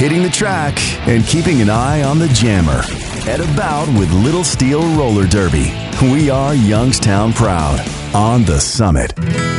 hitting the track, and keeping an eye on the jammer. At About with Little Steel Roller Derby. We are Youngstown proud on the Summit.